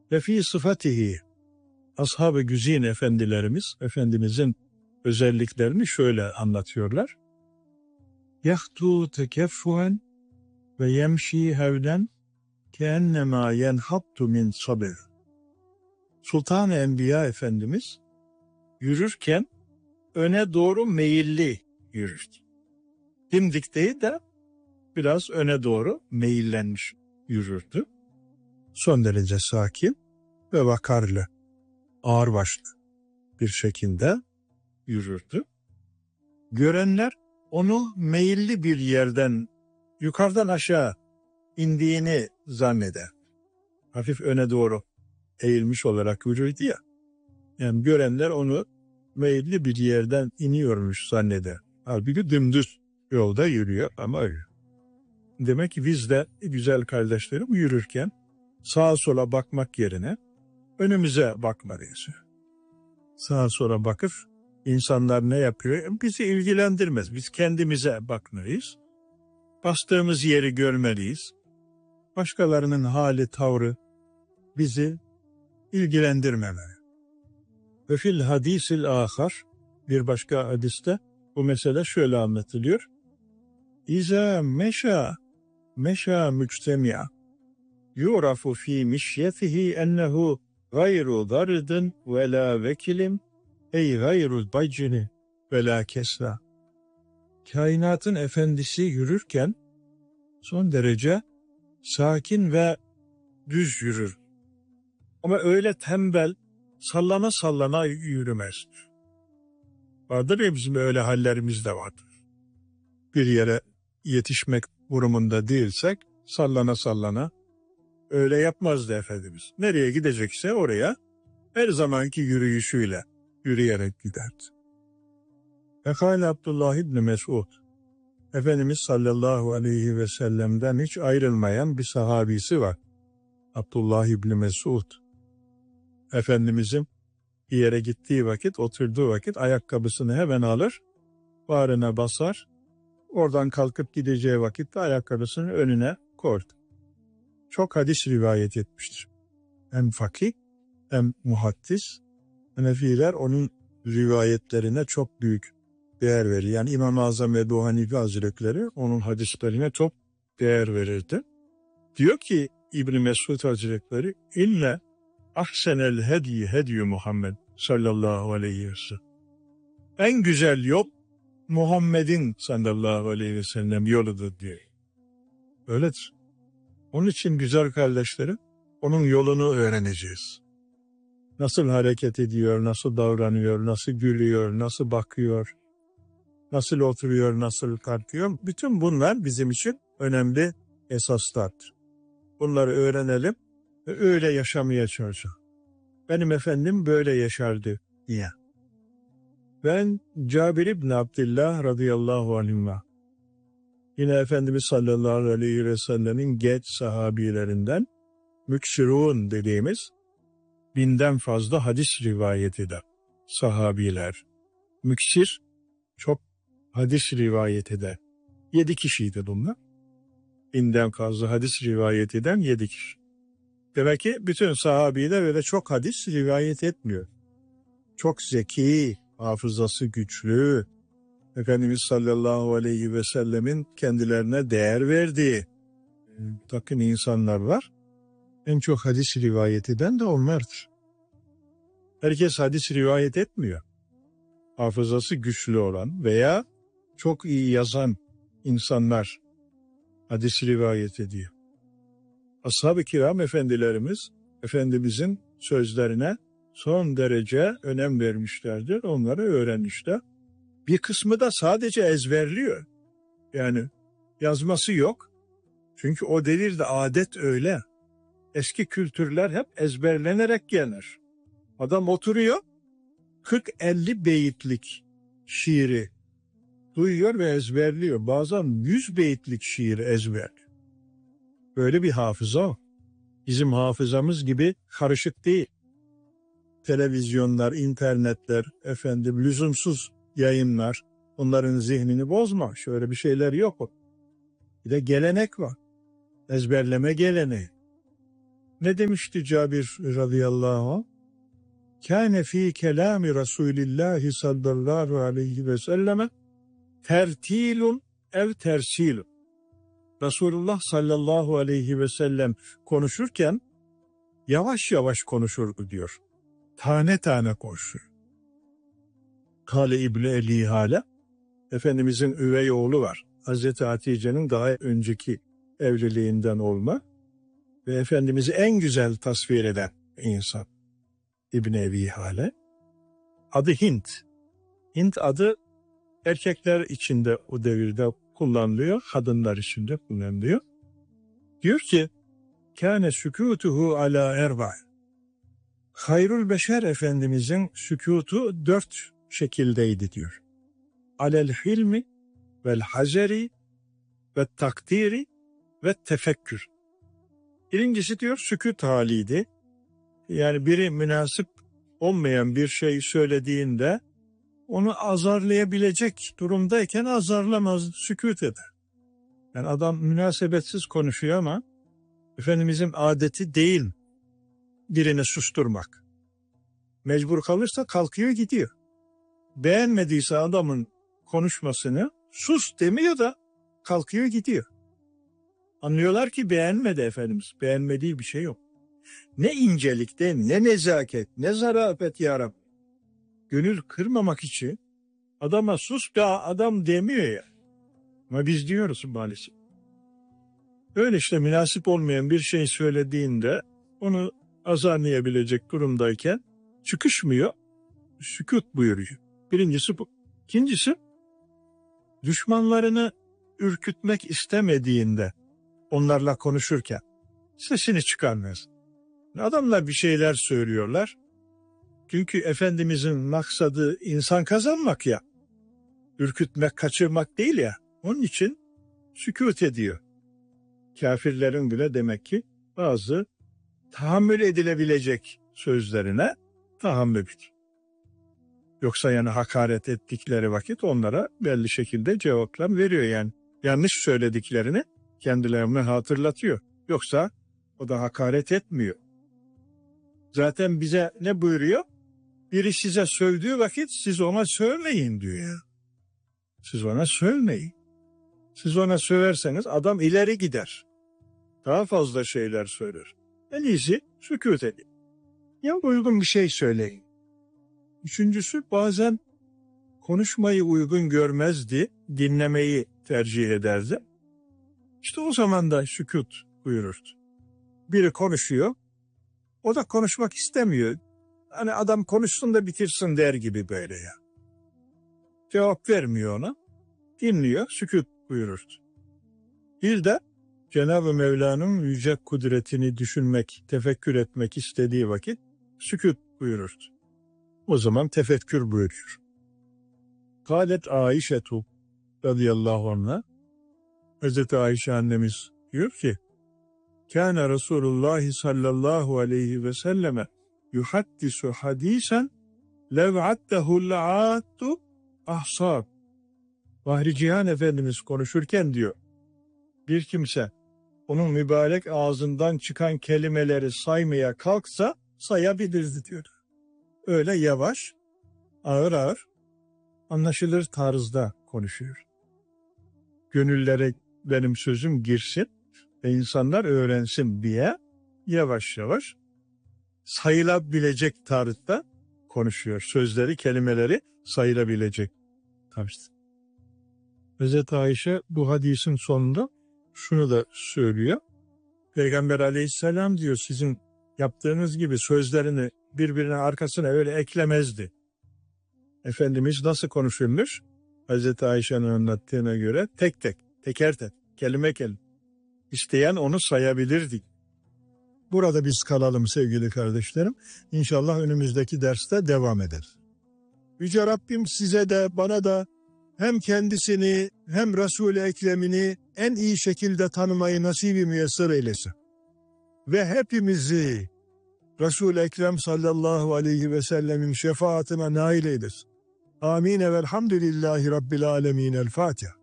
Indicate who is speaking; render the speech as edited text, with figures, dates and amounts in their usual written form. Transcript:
Speaker 1: Ve fî sıfatihi, ashab-ı güzin efendilerimiz, Efendimizin özelliklerini şöyle anlatıyorlar. Yahtu tekeffuen ve yemşi hevden keennema yenhattu min sabir. Sultan-ı Enbiya Efendimiz yürürken öne doğru meyilli yürürdü. Dimdik değil de biraz öne doğru meyillenmiş yürürdü. Son derece sakin ve vakarlı, ağırbaşlı bir şekilde yürürdü. Görenler onu meyilli bir yerden yukarıdan aşağı indiğini zanneder. Hafif öne doğru eğilmiş olarak yürürdü ya. Yani görenler onu meyilli bir yerden iniyormuş zanneder. Halbuki dümdüz yolda yürüyor ama öyle. Demek ki biz de güzel kardeşlerim yürürken sağa sola bakmak yerine önümüze bakmalıyız. Sağa sola bakıp insanlar ne yapıyor bizi ilgilendirmez. Biz kendimize bakmalıyız. Bastığımız yeri görmeliyiz. Başkalarının hali, tavrı bizi ilgilendirmemeli. Ve fil hadisil ahar, bir başka hadiste bu mesele şöyle anlatılıyor. İza meşa müctemi'a yurafu fi mişyetihi ennehu gayru daridin ve la vekilim ey gayru bacini ve la kesra. Kainatın efendisi yürürken son derece sakin ve düz yürür. Ama öyle tembel, sallana sallana yürümez. Vardır ya bizim öyle hallerimiz de vardır. Bir yere yetişmek durumunda değilsek sallana sallana öyle yapmazdı Efendimiz. Nereye gidecekse oraya her zamanki yürüyüşüyle yürüyerek giderdi. Fekâle Abdullah İbni Mesud, Efendimiz sallallahu aleyhi ve sellem'den hiç ayrılmayan bir sahabisi var. Abdullah İbni Mesud. Efendimizin bir yere gittiği vakit, oturduğu vakit ayakkabısını hemen alır, bağrına basar, oradan kalkıp gideceği vakitte ayakkabısını önüne koydu. Çok hadis rivayet etmiştir. Hem fakih hem muhaddis. Hanefiler onun rivayetlerine çok büyük değer verir. Yani İmam-ı Azam Ebu Hanife Hazretleri onun hadislerine çok değer verirdi. Diyor ki İbn Mesud Hazretleri, inne ahsenel hediye hediye Muhammed sallallahu aleyhi ve sellem. En güzel yol Muhammed'in sallallahu aleyhi ve sellem yoludur diyor. Öyledir. Onun için güzel kardeşlerim, onun yolunu öğreneceğiz. Nasıl hareket ediyor, nasıl davranıyor, nasıl gülüyor, nasıl bakıyor, nasıl oturuyor, nasıl kalkıyor. Bütün bunlar bizim için önemli esaslardır. Bunları öğrenelim ve öyle yaşamaya çalışalım. Benim efendim böyle yaşardı diye. Ben Cabir İbni Abdillah radıyallahu anhuma, yine Efendimiz sallallahu aleyhi ve sellemin geç sahabilerinden müksirun dediğimiz 1000'den fazla hadis rivayet eden sahabiler. Müksir çok hadis rivayet eden 7 kişiydi bunlar. 1000'den fazla hadis rivayet eden 7 kişi. Demek ki bütün sahabiler öyle çok hadis rivayet etmiyor. Çok zeki, hafızası güçlü, Efendimiz sallallahu aleyhi ve sellemin kendilerine değer verdiği takım insanlar var. En çok hadis rivayet eden de onlardır. Herkes hadis rivayet etmiyor. Hafızası güçlü olan veya çok iyi yazan insanlar hadis rivayet ediyor. Ashab-ı kiram efendilerimiz Efendimizin sözlerine son derece önem vermişlerdir. Onları öğrenmişler. Bir kısmı da sadece ezberliyor. Yani yazması yok. Çünkü o devirde adet öyle. Eski kültürler hep ezberlenerek gelir. Adam oturuyor, 40-50 beyitlik şiiri duyuyor ve ezberliyor. Bazen 100 beyitlik şiir ezberliyor. Böyle bir hafıza o. Bizim hafızamız gibi karışık değil. Televizyonlar, internetler, lüzumsuz yayınlar, onların zihnini bozma. Şöyle bir şeyler yok. Bir de gelenek var. Ezberleme geleneği. Ne demişti Cabir radıyallahu anh? Kâne fî kelâmi Rasûlillâhi sallallahu aleyhi ve selleme tertilun ev tersilun. Resulullah sallallahu aleyhi ve sellem konuşurken yavaş yavaş konuşurdu diyor. Tane tane konuşur. Kale İbni Eli Hale, Efendimizin üvey oğlu var. Hazreti Hatice'nin daha önceki evliliğinden olma ve Efendimiz'i en güzel tasvir eden insan İbni Ebi Hale. Adı Hint. Hint adı erkekler içinde o devirde kullanılıyor, kadınlar içinde kullanılıyor. Diyor ki, kâne sükûtuhu alâ erba. Hayrul Beşer Efendimizin sükûtu 4 şekildeydi diyor. Alel hilmi vel hazeri ve takdiri ve tefekkür. Birincisi diyor sükût haliydi. Yani biri münasip olmayan bir şey söylediğinde onu azarlayabilecek durumdayken azarlamaz, sükût eder. Yani adam münasebetsiz konuşuyor ama Efendimizin adeti değil birini susturmak. Mecbur kalırsa kalkıyor gidiyor. Beğenmediyse adamın konuşmasını sus demiyor da kalkıyor gidiyor. Anlıyorlar ki beğenmedi Efendimiz. Beğenmediği bir şey yok. Ne incelikte, ne nezaket, ne zarafet ya Rabbi. Gönül kırmamak için adama sus da adam demiyor ya. Ama biz diyoruz maalesef. Öyle işte münasip olmayan bir şey söylediğinde onu azarlayabilecek durumdayken çıkışmıyor, sükût buyuruyor. Birincisi bu. İkincisi düşmanlarını ürkütmek istemediğinde onlarla konuşurken sesini çıkarmaz. Adamlar bir şeyler söylüyorlar. Çünkü Efendimizin maksadı insan kazanmak ya. Ürkütmek, kaçırmak değil ya. Onun için sükût ediyor. Kafirlerin bile demek ki bazı tahammül edilebilecek sözlerine tahammül. Yoksa yani hakaret ettikleri vakit onlara belli şekilde cevaplar veriyor yani. Yanlış söylediklerini kendilerine hatırlatıyor. Yoksa o da hakaret etmiyor. Zaten bize ne buyuruyor? Biri size sövdüğü vakit siz ona sövmeyin diyor ya. Siz ona sövmeyin. Siz ona söverseniz adam ileri gider. Daha fazla şeyler söyler. En iyisi sükût edin. Ya uygun bir şey söyleyin. Üçüncüsü bazen konuşmayı uygun görmezdi, dinlemeyi tercih ederdi. İşte o zaman da sükût buyururdu. Biri konuşuyor, o da konuşmak istemiyor. Hani adam konuşsun da bitirsin der gibi böyle ya. Cevap vermiyor ona, dinliyor, sükût buyururdu. Bir de Cenab-ı Mevla'nın yüce kudretini düşünmek, tefekkür etmek istediği vakit sükût buyururdu. O zaman tefekkür buyuruyor. Kâlet Aişetu radıyallahu anh'a, Hazreti Ayşe annemiz diyor ki, Kâne Resulullah sallallahu aleyhi ve selleme yuhaddisu hadisen lev addehu'l aattu ahsab. Bahri Cihan Efendimiz konuşurken diyor, bir kimse onun mübarek ağzından çıkan kelimeleri saymaya kalksa sayabilirdi diyor. Öyle yavaş, ağır ağır, anlaşılır tarzda konuşuyor. Gönüllere benim sözüm girsin ve insanlar öğrensin diye yavaş yavaş sayılabilecek tarzda konuşuyor. Sözleri, kelimeleri sayılabilecek tarzda. Hazreti Ayşe bu hadisin sonunda şunu da söylüyor. Peygamber aleyhisselam diyor sizin yaptığınız gibi sözlerini birbirine arkasına öyle eklemezdi. Efendimiz nasıl konuşurmuş? Hazreti Ayşe'nin anlattığına göre tek tek, teker tek, kelime kelime. İsteyen onu sayabilirdi. Burada biz kalalım sevgili kardeşlerim. İnşallah önümüzdeki derste devam eder. Yüce Rabbim size de bana da hem kendisini hem Resul-i Ekrem'ini en iyi şekilde tanımayı nasip-i müyesser eylesin. Ve hepimizi Resul-i Ekrem sallallahu aleyhi ve sellemin şefaatine nail eylesin. Amin ve elhamdülillahi Rabbil alemin. El Fatiha.